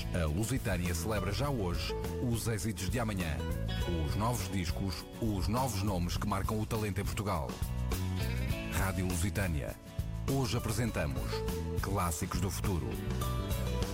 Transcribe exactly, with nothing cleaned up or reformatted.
A Lusitânia celebra já hoje os êxitos de amanhã. Os novos discos, os novos nomes que marcam o talento em Portugal. Rádio Lusitânia. Hoje apresentamos Clássicos do Futuro.